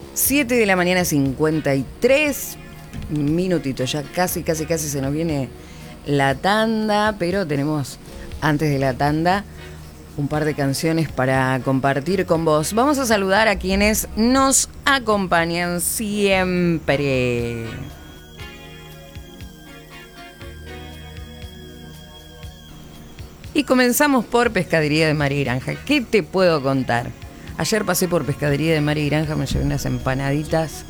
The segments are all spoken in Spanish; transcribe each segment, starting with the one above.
7 de la mañana, 53 minutitos. Ya casi se nos viene la tanda, pero tenemos antes de la tanda un par de canciones para compartir con vos. Vamos a saludar a quienes nos acompañan siempre. Y comenzamos por Pescadería de Mar y Granja. ¿Qué te puedo contar? Ayer pasé por Pescadería de Mar y Granja, me llevé unas empanaditas.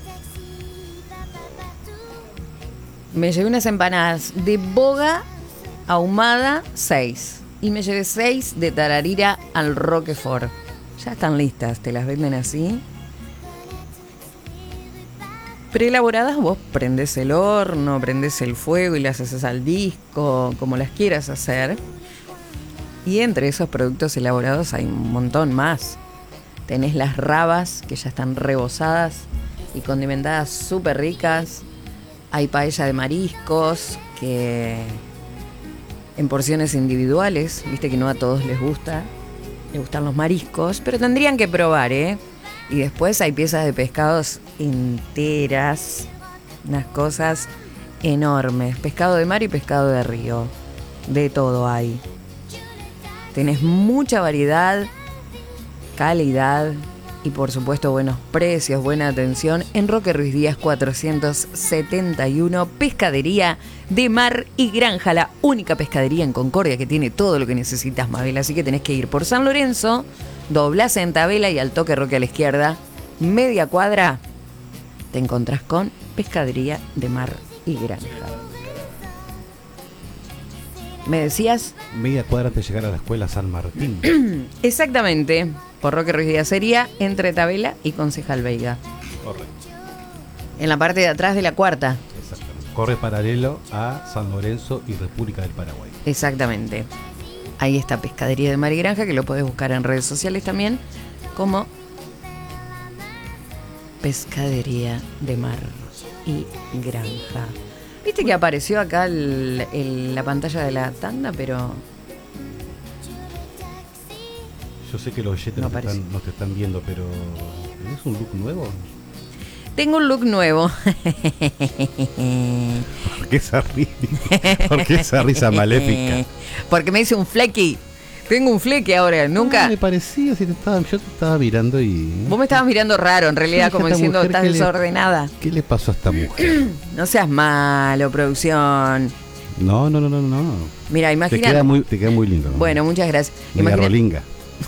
Me llevé unas empanadas de boga ahumada 6. Y me llevé 6 de tararira al Roquefort. Ya están listas, te las venden así. Preelaboradas, vos prendés el horno, prendés el fuego y las haces al disco, como las quieras hacer. Y entre esos productos elaborados hay un montón más. Tenés las rabas, que ya están rebozadas y condimentadas súper ricas. Hay paella de mariscos, que en porciones individuales, viste que no a todos les gustan los mariscos, pero tendrían que probar, ¿eh? Y después hay piezas de pescados enteras, unas cosas enormes. Pescado de mar y pescado de río, de todo hay. Tenés mucha variedad, calidad y por supuesto buenos precios, buena atención en Roque Ruiz Díaz 471, Pescadería de Mar y Granja, la única pescadería en Concordia que tiene todo lo que necesitas, Mabel. Así que tenés que ir por San Lorenzo, doblás en Tabela y al toque Roque a la izquierda, media cuadra, te encontrás con Pescadería de Mar y Granja. ¿Me decías? Media cuadra antes de llegar a la escuela San Martín. Exactamente, por Roque Ruiz Díaz sería entre Tabela y Concejal Veiga. Correcto. En la parte de atrás de la cuarta. Exactamente. Corre paralelo a San Lorenzo y República del Paraguay. Exactamente. Ahí está Pescadería de Mar y Granja, que lo podés buscar en redes sociales también, como Pescadería de Mar y Granja. Viste que apareció acá la pantalla de la tanda, pero yo sé que los oyentes no te están viendo, pero ¿tenés un look nuevo? Tengo un look nuevo. ¿Por qué esa risa? ¿Por qué esa risa maléfica? Porque me hice un flequi. Tengo un fleque ahora, nunca. No, me parecía, yo te estaba mirando y. Vos me estabas mirando raro, en realidad, sí, como diciendo, estás desordenada. ¿Qué le pasó a esta mujer? No seas malo, producción. No. Mira, imagínate. Te queda muy lindo, ¿no? Bueno, muchas gracias. Rolinga.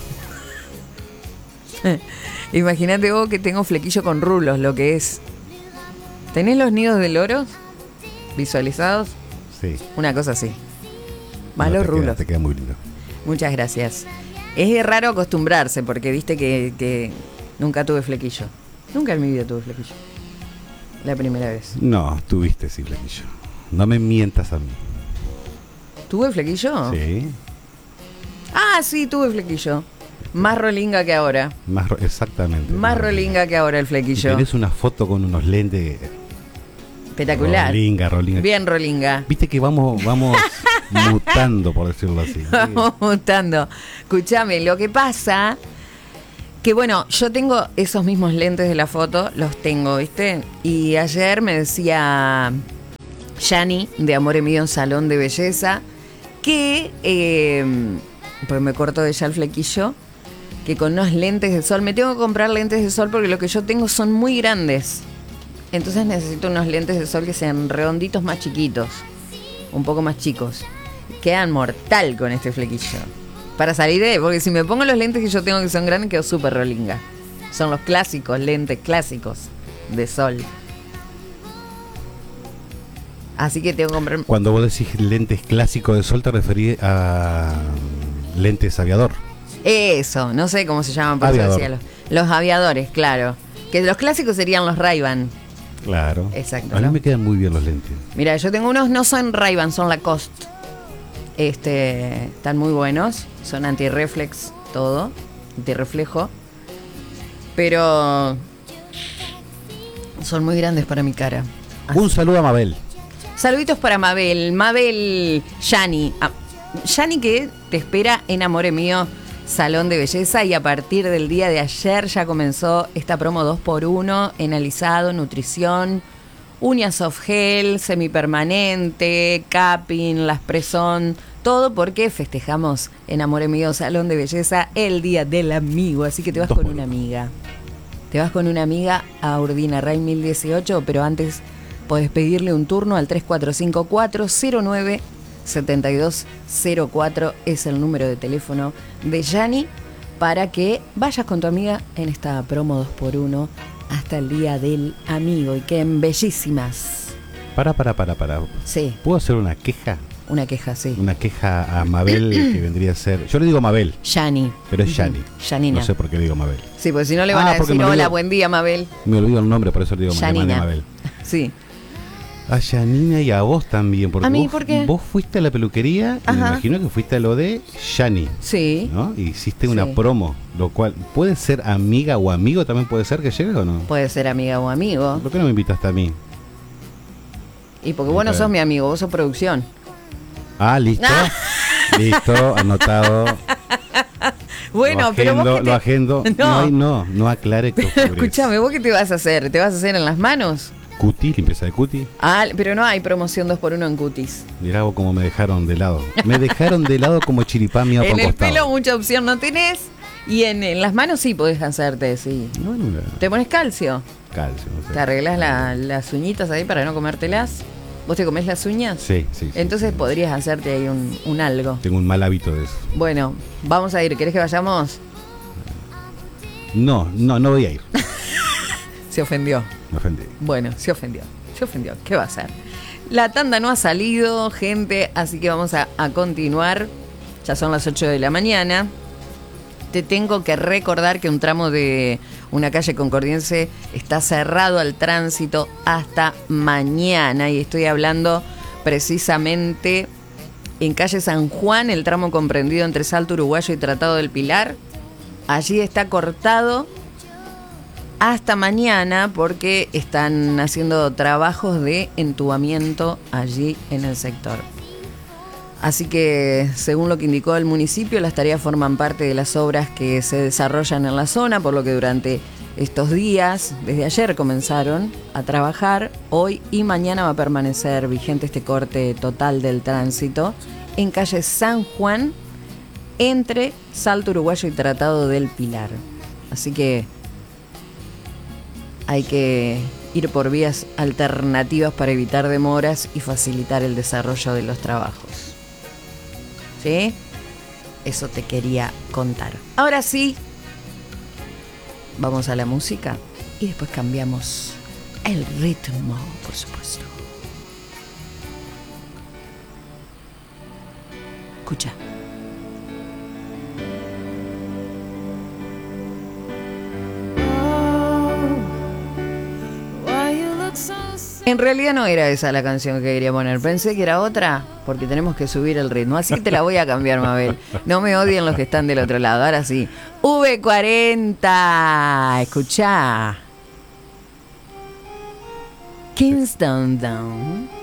Imagínate vos que tengo flequillo con rulos, lo que es. ¿Tenés los nidos de loros visualizados? Sí. Una cosa así. Más los rulos. Te queda muy lindo. Muchas gracias. Es raro acostumbrarse porque viste que nunca tuve flequillo. Nunca en mi vida tuve flequillo. La primera vez. No, tuviste sí flequillo. No me mientas a mí. ¿Tuve flequillo? Sí. Ah, sí, tuve flequillo. Más rolinga que ahora. Exactamente. Más rolinga que ahora el flequillo. Tenés una foto con unos lentes. Espectacular. Rolinga. Bien rolinga. Viste que vamos mutando, por decirlo así. Vamos mutando. Escuchame, lo que pasa que bueno, yo tengo esos mismos lentes de la foto, los tengo, ¿viste? Y ayer me decía Yani de Amore Mío en Salón de Belleza que pues me cortó ella el flequillo, que con unos lentes de sol, me tengo que comprar lentes de sol porque lo que yo tengo son muy grandes. Entonces necesito unos lentes de sol que sean redonditos, más chiquitos, un poco más chicos. Quedan mortal con este flequillo. Para salir porque si me pongo los lentes que yo tengo que son grandes, quedo súper rolinga. Son los clásicos, lentes clásicos de sol. Así que tengo que comprar. Cuando vos decís lentes clásicos de sol, te referís a lentes aviador. Eso, no sé cómo se llaman, por eso decía los aviadores, claro. Que los clásicos serían los Ray-Ban. Claro. Exacto. A mí me quedan muy bien los lentes. Mira, yo tengo unos, no son Ray-Ban, son Lacoste. Están muy buenos. Son anti-reflex, todo. Anti-reflejo. Pero son muy grandes para mi cara. Así. Un saludo a Mabel. Saluditos para Mabel. Mabel Yani. Yani que te espera en Amore Mío Salón de Belleza, y a partir del día de ayer ya comenzó esta promo 2x1 en alisado, nutrición, uñas soft gel, semipermanente, capping, las press-on, todo porque festejamos en Amore Mío Salón de Belleza el Día del Amigo. Así que te vas con una amiga. Te vas con una amiga a Urdinarray 1018, pero antes podés pedirle un turno al 3454-09-7204. Es el número de teléfono de Yani para que vayas con tu amiga en esta promo 2x1 hasta el Día del Amigo y queden bellísimas. Para. Sí. ¿Puedo hacer una queja? Una queja, sí. Una queja a Mabel, que vendría a ser... Yo le digo Mabel. Yani. Pero es Yani. Yanina. No sé por qué le digo Mabel. Sí, porque si no le van a decir hola, buen día, Mabel. Me olvido el nombre, por eso le digo Mabel. Sí. A Yanina y a vos también. Porque ¿A mí vos, por qué? Vos fuiste a la peluquería y me imagino que fuiste a lo de Yani. Sí. ¿No? Y hiciste una promo, lo cual... ¿Puede ser amiga o amigo también puede ser que llegue o no? Puede ser amiga o amigo. ¿Por qué no me invitaste a mí? Y porque vos no sos mi amigo, vos sos producción. Ah, listo. Listo, anotado. Bueno, pero vos lo agendo. No aclare que escúchame, ¿vos qué te vas a hacer? ¿Te vas a hacer en las manos? Cuti, limpieza de cuti. Ah, pero no hay promoción 2x1 en cutis. Mirá vos cómo me dejaron de lado. Me dejaron de lado como chiripán mío con En el costado. pelo mucha opción no tenés. Y en las manos sí podés hacerte, sí. No. ¿Te pones calcio? Calcio, no sé. ¿Te arreglas las uñitas ahí para no comértelas? ¿Vos te comés las uñas? Sí. Entonces podrías hacerte ahí un algo. Tengo un mal hábito de eso. Bueno, vamos a ir. ¿Querés que vayamos? No voy a ir. Se ofendió. Me ofendí. Bueno, se ofendió. ¿Qué va a hacer? La tanda no ha salido, gente, así que vamos a continuar. Ya son las 8 de la mañana. Te tengo que recordar que un tramo de una calle concordiense está cerrado al tránsito hasta mañana. Y estoy hablando precisamente en calle San Juan, el tramo comprendido entre Salto Uruguayo y Tratado del Pilar. Allí está cortado hasta mañana porque están haciendo trabajos de entubamiento allí en el sector. Así que, según lo que indicó el municipio, las tareas forman parte de las obras que se desarrollan en la zona, por lo que durante estos días, desde ayer comenzaron a trabajar. Hoy y mañana va a permanecer vigente este corte total del tránsito en calle San Juan, entre Salto Uruguayo y Tratado del Pilar. Así que hay que ir por vías alternativas para evitar demoras y facilitar el desarrollo de los trabajos. ¿Sí? Eso te quería contar. Ahora sí, vamos a la música y después cambiamos el ritmo, por supuesto. Escucha. En realidad no era esa la canción que quería poner. Pensé que era otra, porque tenemos que subir el ritmo. Así que te la voy a cambiar, Mabel. No me odien los que están del otro lado. Ahora sí. V40. Escuchá. Kingston Down.